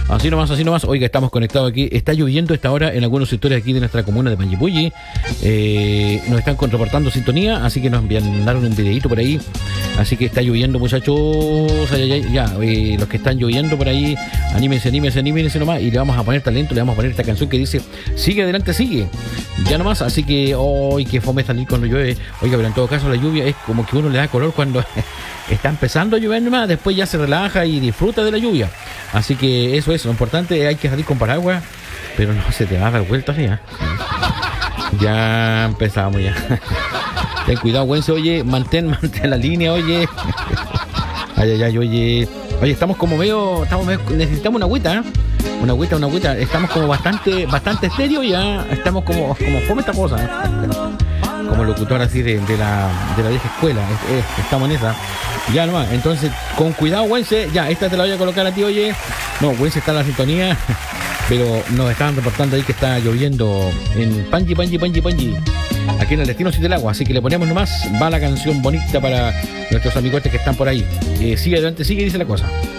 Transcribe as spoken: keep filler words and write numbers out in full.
Así nomás, así nomás. Oiga, estamos conectados aquí. Está lloviendo a esta hora en algunos sectores aquí de nuestra comuna de Panguipulli. Eh, nos están reportando sintonía, así que nos enviaron un videito por ahí. Así que está lloviendo, muchachos. Ay, ay, ay, ya, eh, los que están lloviendo por ahí, anímense, anímense, anímense nomás. Y le vamos a poner talento, le vamos a poner esta canción que dice sigue adelante, sigue. Ya nomás, así que hoy oh, que fome salir cuando llueve. Oiga, pero en todo caso la lluvia es como que uno le da color cuando está empezando a llover nomás, después ya se relaja y disfruta de la lluvia. Así que eso es lo importante, hay que salir con paraguas, pero no se te va a dar vueltas ya. Ya empezamos ya. Ten cuidado, Wences, oye, mantén, mantén la línea, oye. Ay, ay, ay, oye. Oye, estamos como medio, estamos medio, necesitamos una agüita, ¿eh? Una agüita, una agüita. Estamos como bastante, bastante estéreo ya. Estamos como, como fome esta cosa, ¿eh? Como locutor así de, de la de la vieja escuela. Es, es, estamos en esa. Ya nomás. Entonces, con cuidado, Wences. Ya, esta te la voy a colocar a ti, oye. No, Wences está en la sintonía. Pero nos estaban reportando ahí que está lloviendo en Panji, Panji, Panji, Panji. Aquí en el destino Siete Lagos. Así que le ponemos nomás. Va la canción bonita para nuestros amigotes que están por ahí. Eh, sigue adelante, sigue, dice la cosa.